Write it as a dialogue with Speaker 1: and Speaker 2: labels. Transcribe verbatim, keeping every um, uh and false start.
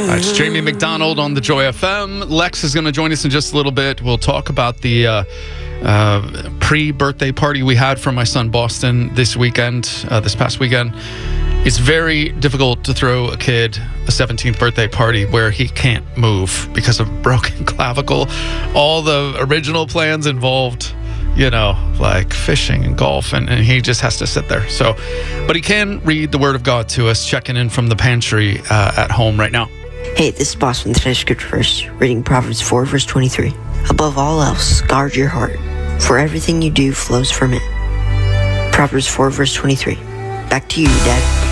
Speaker 1: All right, it's Jamie McDonald on the Joy F M. Lex is going to join us in just a little bit. We'll talk about the uh, uh, pre-birthday party we had for my son Boston this weekend, uh, this past weekend. It's very difficult to throw a kid a seventeenth birthday party where he can't move because of broken clavicle. All the original plans involved, you know, like fishing and golf, and, and he just has to sit there. So, but he can read the Word of God to us, checking in from the pantry uh, at home right now.
Speaker 2: Hey, this is Boss from today's scripture verse, reading Proverbs four, verse twenty-three. Above all else, guard your heart, for everything you do flows from it. Proverbs four, verse twenty-three. Back to you, Dad.